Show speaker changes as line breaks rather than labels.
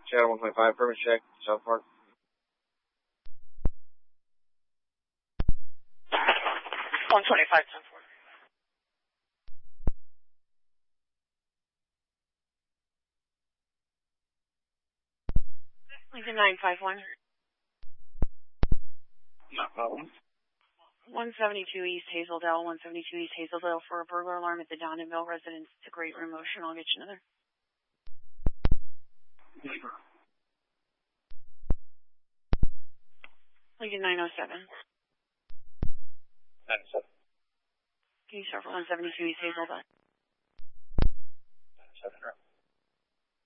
Channel 1.5, permit check, South Park.
125, 10-4.
Lincoln 951.
No problem.
172 East Hazeldale, 172 East Hazeldale for a burglar alarm at the Donovanville residence. It's a great room motion. I'll get you another. Lincoln 907.
97.
Can you start for 172 East Hazeldale?
97.